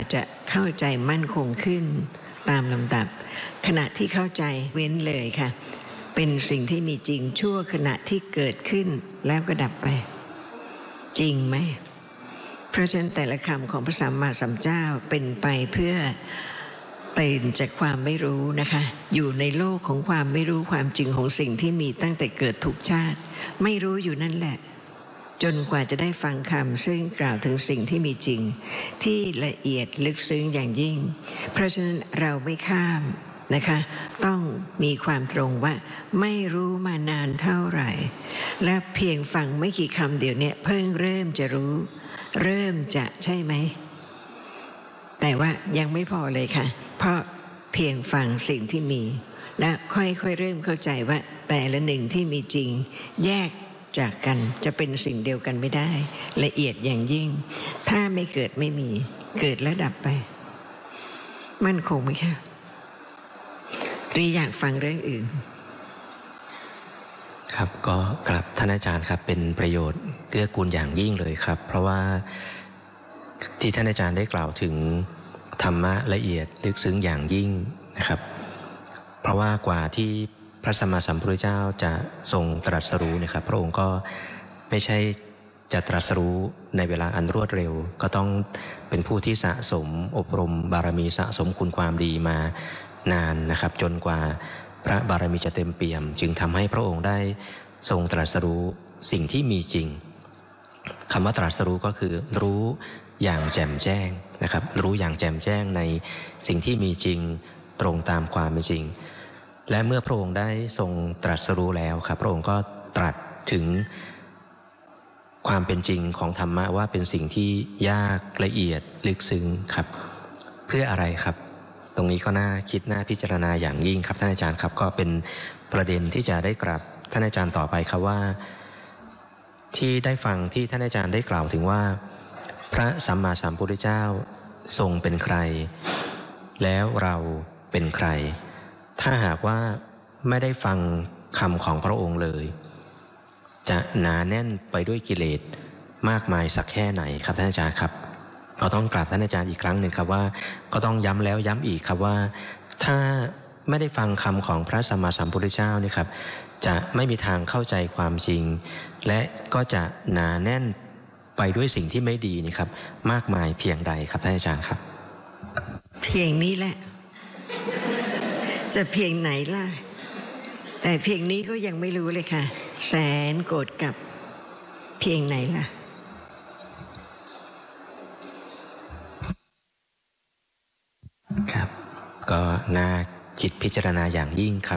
จะเข้าใจมั่นคงขึ้นตามลำดับขณะที่เข้าใจเว้นเลยค่ะเป็นสิ่งที่มีจริงชั่วขณะที่เกิดขึ้นแล้วก็ดับไปจริงไหมเพราะฉะนั้นแต่ละคำของพระสัมมาสัมพุทธเจ้าเป็นไปเพื่อตื่นจากความไม่รู้นะคะอยู่ในโลกของความไม่รู้ความจริงของสิ่งที่มีตั้งแต่เกิดทุกชาติไม่รู้อยู่นั่นแหละจนกว่าจะได้ฟังคำซึ่งกล่าวถึงสิ่งที่มีจริงที่ละเอียดลึกซึ้งอย่างยิ่งเพราะฉะนั้นเราไม่ข้ามนะคะต้องมีความตรงว่าไม่รู้มานานเท่าไหร่และเพียงฟังไม่กี่คำเดี๋ยวนี้เพิ่งเริ่มจะรู้เริ่มจะใช่ไหมแต่ว่ายังไม่พอเลยค่ะเพราะเพียงฟังสิ่งที่มีและค่อยๆเริ่มเข้าใจว่าแต่ละหนึ่งที่มีจริงแยกจากกันจะเป็นสิ่งเดียวกันไม่ได้ละเอียดอย่างยิ่งถ้าไม่เกิดไม่มีเกิดแล้วดับไปมั่นคงไหมคะหรืออยากฟังเรื่องอื่นครับก็กราบท่านอาจารย์ครับเป็นประโยชน์เกื้อกูลอย่างยิ่งเลยครับเพราะว่าที่ท่านอาจารย์ได้กล่าวถึงธรรมะละเอียดลึกซึ้งอย่างยิ่งนะครับเพราะว่ากว่าที่พระสัมมาสัมพุทธเจ้าจะทรงตรัสรู้นะครับพระองค์ก็ไม่ใช่จะตรัสรู้ในเวลาอันรวดเร็วก็ต้องเป็นผู้ที่สะสมอบรมบารมีสะสมคุณความดีมานานนะครับจนกว่าพระบารมีจะเต็มเปี่ยมจึงทำให้พระองค์ได้ทรงตรัสรู้สิ่งที่มีจริงคำว่าตรัสรู้ก็คือรู้อย่างแจ่มแจ้งนะครับรู้อย่างแจ่มแจ้งในสิ่งที่มีจริงตรงตามความเป็นจริงและเมื่อพระองค์ได้ทรงตรัสรู้แล้วครับพระองค์ก็ตรัสถึงความเป็นจริงของธรรมะว่าเป็นสิ่งที่ยากละเอียดลึกซึ้งครับเพื่ออะไรครับตรงนี้ก็น่าคิดน่าพิจารณาอย่างยิ่งครับท่านอาจารย์ครับก็เป็นประเด็นที่จะได้กราบท่านอาจารย์ต่อไปครับว่าที่ได้ฟังที่ท่านอาจารย์ได้กล่าวถึงว่าพระสัมมาสัมพุทธเจ้าทรงเป็นใครแล้วเราเป็นใครถ้าหากว่าไม่ได้ฟังคำของพระองค์เลยจะหนาแน่นไปด้วยกิเลสมากมายสักแค่ไหนครับท่านอาจารย์ครับก็ต้องกราบท่านอาจารย์อีกครั้งหนึ่งครับว่าก็ต้องย้ำแล้วย้ำอีกครับว่าถ้าไม่ได้ฟังคำของพระสัมมาสัมพุทธเจ้านี่ครับจะไม่มีทางเข้าใจความจริงและก็จะหนาแน่นไปด้วยสิ่งที่ไม่ดีนี่ครับมากมายเพียงใดครับท่านอาจารย์ครับเพียงนี้แหละจะเพียงไหนล่ะแต่เพียงนี้ก็ยังไม่รู้เลยค่ะแสนโกรธกับเพียงไหนล่ะครับก็น่าคิดพิจารณาอย่างยิ่งครับ